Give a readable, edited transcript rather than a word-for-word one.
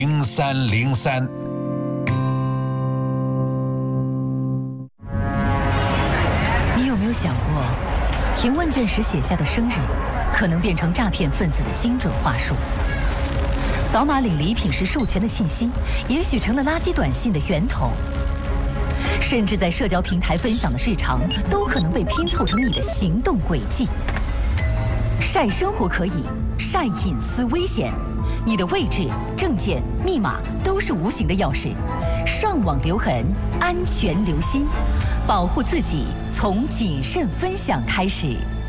0303。 你有没有想过，填问卷时写下的生日，可能变成诈骗分子的精准话术？扫码领礼品时授权的信息，也许成了垃圾短信的源头。甚至在社交平台分享的日常，都可能被拼凑成你的行动轨迹。晒生活可以，晒隐私危险。你的位置、证件、密码都是无形的钥匙。上网留痕，安全留心，保护自己从谨慎分享开始。